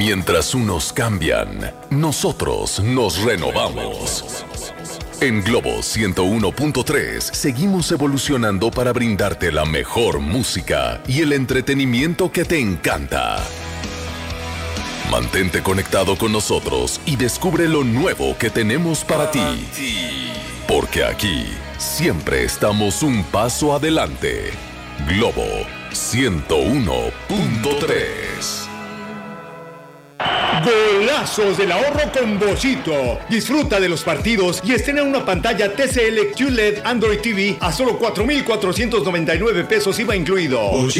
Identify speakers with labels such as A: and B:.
A: Mientras unos cambian, nosotros nos renovamos. En Globo 101.3 seguimos evolucionando para brindarte la mejor música y el entretenimiento que te encanta. Mantente conectado con nosotros y descubre lo nuevo que tenemos para ti. Porque aquí siempre estamos un paso adelante. Globo 101.3.
B: Golazos del ahorro con Bollito. Disfruta de los partidos y estrena una pantalla TCL QLED Android TV a solo 4,499 pesos IVA incluido.